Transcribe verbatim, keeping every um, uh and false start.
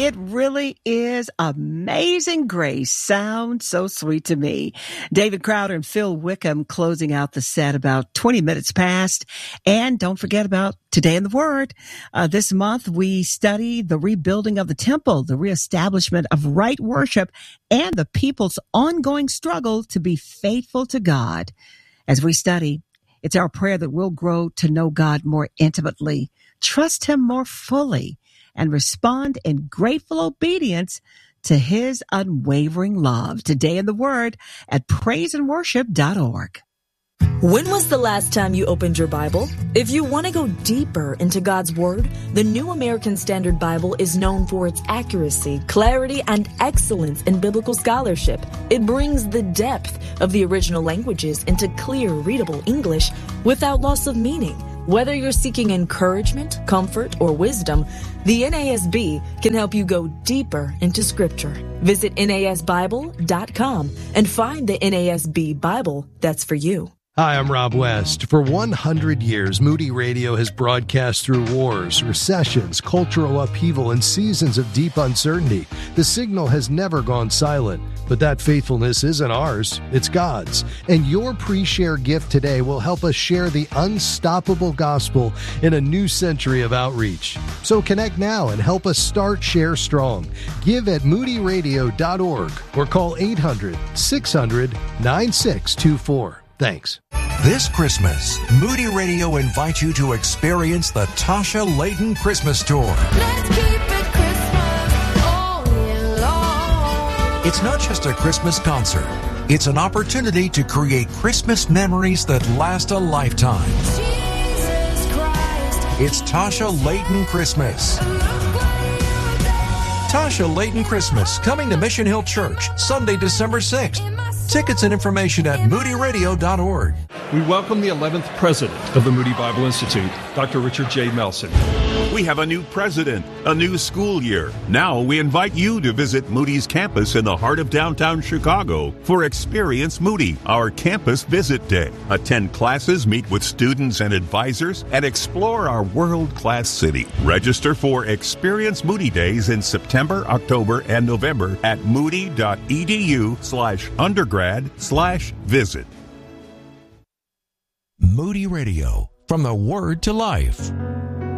It really is. Amazing Grace. Sounds so sweet to me. David Crowder and Phil Wickham closing out the set about twenty minutes past. And don't forget about Today in the Word. Uh, this month, we study the rebuilding of the temple, the reestablishment of right worship, and the people's ongoing struggle to be faithful to God. As we study, it's our prayer that we'll grow to know God more intimately, trust Him more fully, and respond in grateful obedience to His unwavering love. Today in the Word at praise and worship dot org. When was the last time you opened your Bible? If you want to go deeper into God's Word, the New American Standard Bible is known for its accuracy, clarity, and excellence in biblical scholarship. It brings the depth of the original languages into clear, readable English without loss of meaning. Whether you're seeking encouragement, comfort, or wisdom, the N A S B can help you go deeper into Scripture. Visit N A S Bible dot com and find the N A S B Bible that's for you. Hi, I'm Rob West. For one hundred years, Moody Radio has broadcast through wars, recessions, cultural upheaval, and seasons of deep uncertainty. The signal has never gone silent, but that faithfulness isn't ours, it's God's. And your pre-share gift today will help us share the unstoppable gospel in a new century of outreach. So connect now and help us start Share Strong. Give at moody radio dot org or call eight hundred, six hundred, nine six two four. Thanks. This Christmas, Moody Radio invites you to experience the Tasha Layton Christmas Tour. Let's keep it Christmas all year long. It's not just a Christmas concert. It's an opportunity to create Christmas memories that last a lifetime. Jesus Christ. It's Tasha Layton Christmas. Tasha Layton Christmas, coming to Mission Hill Church, Sunday, December sixth. Tickets and information at moody radio dot org. We welcome the eleventh president of the Moody Bible Institute, Doctor Richard J. Melson. We have a new president, a new school year. Now we invite you to visit Moody's campus in the heart of downtown Chicago for Experience Moody, our campus visit day. Attend classes, meet with students and advisors, and explore our world-class city. Register for Experience Moody Days in September, October, and November at moody.edu slash undergrad slash visit. Moody Radio, from the Word to Life.